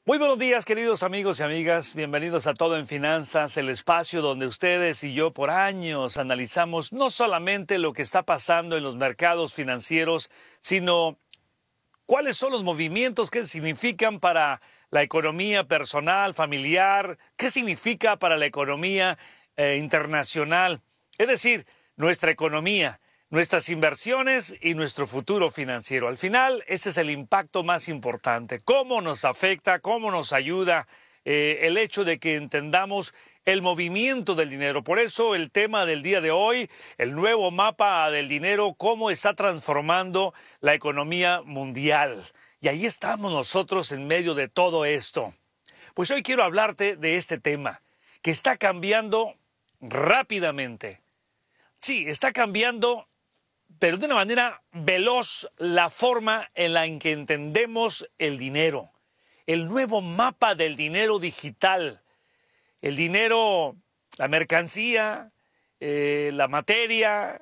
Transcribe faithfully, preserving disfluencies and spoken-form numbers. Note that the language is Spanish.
Muy buenos días, queridos amigos y amigas. Bienvenidos a Todo en Finanzas, el espacio donde ustedes y yo por años analizamos no solamente lo que está pasando en los mercados financieros, sino cuáles son los movimientos que significan para la economía personal, familiar, qué significa para la economía eh, internacional. Es decir, nuestra economía, nuestras inversiones y nuestro futuro financiero. Al final, ese es el impacto más importante. Cómo nos afecta, cómo nos ayuda eh, el hecho de que entendamos el movimiento del dinero. Por eso el tema del día de hoy, el nuevo mapa del dinero, cómo está transformando la economía mundial. Y ahí estamos nosotros en medio de todo esto. Pues hoy quiero hablarte de este tema, que está cambiando rápidamente. Sí, está cambiando, pero de una manera veloz, la forma en la que entendemos el dinero. El nuevo mapa del dinero digital. El dinero, la mercancía, eh, la materia,